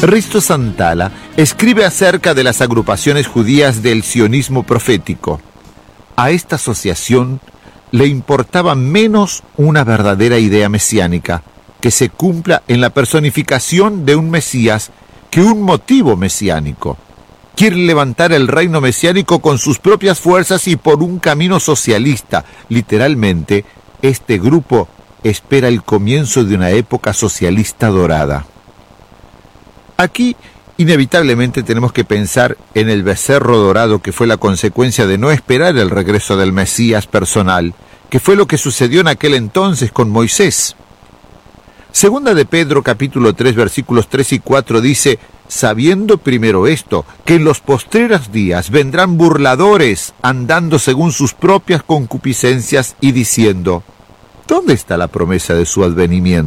Risto Santala escribe acerca de las agrupaciones judías del sionismo profético. A esta asociación le importaba menos una verdadera idea mesiánica, que se cumpla en la personificación de un Mesías, que un motivo mesiánico. Quiere levantar el reino mesiánico con sus propias fuerzas y por un camino socialista. Literalmente, este grupo espera el comienzo de una época socialista dorada. Aquí, inevitablemente, tenemos que pensar en el becerro dorado que fue la consecuencia de no esperar el regreso del Mesías personal, que fue lo que sucedió en aquel entonces con Moisés. Segunda de Pedro, capítulo 3, versículos 3 y 4 dice: sabiendo primero esto, que en los postreros días vendrán burladores, andando según sus propias concupiscencias y diciendo: ¿dónde está la promesa de su advenimiento?